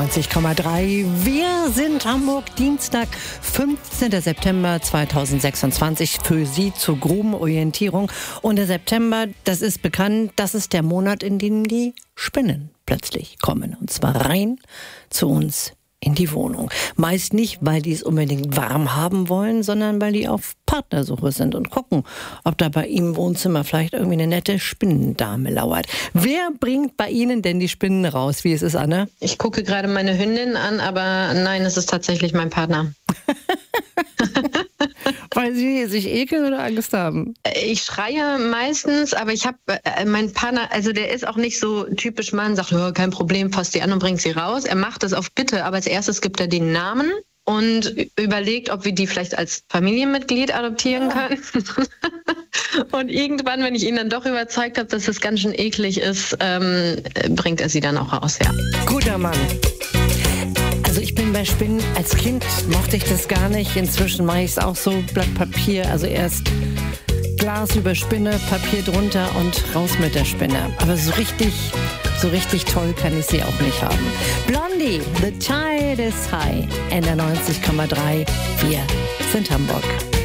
90,3. Wir sind Hamburg, Dienstag, 15. September 2026, für Sie zur groben Orientierung. Und der September, das ist bekannt, das ist der Monat, in dem die Spinnen plötzlich kommen. Und zwar rein zu uns in die Wohnung. Meist nicht, weil die es unbedingt warm haben wollen, sondern weil die auf Partnersuche sind und gucken, ob da bei ihm im Wohnzimmer vielleicht irgendwie eine nette Spinnendame lauert. Wer bringt bei Ihnen denn die Spinnen raus? Wie ist es, Anne? Ich gucke gerade meine Hündin an, aber nein, es ist tatsächlich mein Partner. Weil Sie sich ekeln oder Angst haben? Ich schreie meistens, aber ich habe meinen Partner, also der ist auch nicht so typisch Mann, sagt, oh, kein Problem, fasst die an und bringt sie raus. Er macht es auf Bitte, aber als erstes gibt er den Namen und überlegt, ob wir die vielleicht als Familienmitglied adoptieren können. Und irgendwann, wenn ich ihn dann doch überzeugt habe, dass es ganz schön eklig ist, bringt er sie dann auch raus, ja. Guter Mann. Also ich bin bei Spinnen, als Kind mochte ich das gar nicht. Inzwischen mache ich es auch so, Blatt Papier, also erst Glas über Spinne, Papier drunter und raus mit der Spinne. Aber so richtig toll kann ich sie auch nicht haben. Blondie, The Tide is High, NDR 90,3. Wir sind Hamburg.